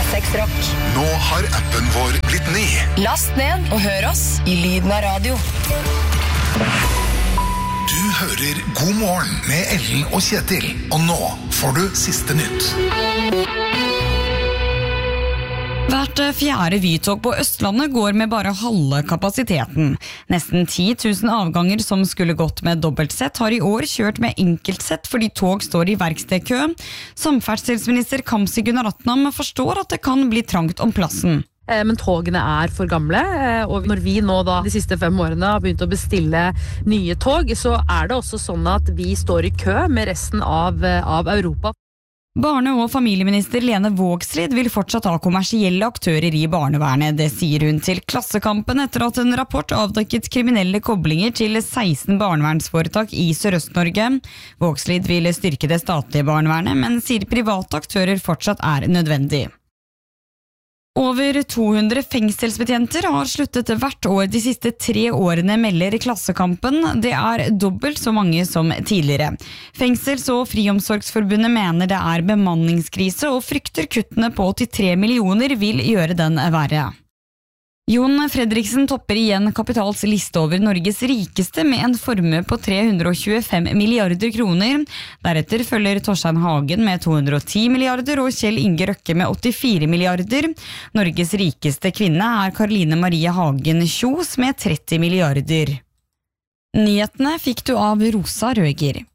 96 Rock. Nå har appen vår blitt ny. Last ned og hør oss i lyden av radio. Du hører God morgen med Ellen og Kjetil. Og nå får du siste nytt. Hvert fjerde Vytog på Østlandet går med bare halve kapasiteten. Nesten 10 000 avganger som skulle gått med dobbeltsett har i år kjørt med enkeltsett fordi tog står i verkstedkø. Samferdselsminister Kamzy Gunaratnam forstår at det kan bli trangt om plassen. Men togene for gamle, og når vi nå da de siste 5 årene har begynt å bestille nye tog, så det også sånn at vi står i kø med resten av Europa. Barne- og familieminister Lene Vågslid vil fortsatt ha kommersielle aktører i barnevernet. Det sier hun til Klassekampen etter at en rapport avdekket kriminelle koblinger til 16 barnevernsforetak i Sørøst-Norge. Vågslid vil styrke det statlige barnevernet, men sier private aktører fortsatt nødvendig. Over 200 fengselsbetjenter har sluttet hvert år de siste 3 årene, melder Klassekampen. Det dobbelt så mange som tidligere. Fengsels- og friomsorgsforbundet mener det bemanningskrise og frykter kuttene på 83 millioner vil gjøre den verre. Jon Fredriksen topper igjen Kapitals liste over Norges rikeste med en formue på 325 milliarder kroner. Deretter følger Torstein Hagen med 210 milliarder og Kjell Inge Røkke med 84 milliarder. Norges rikeste kvinne Caroline Marie Hagen Kjos med 30 milliarder. Nyhetene fikk du av Rosa Røger.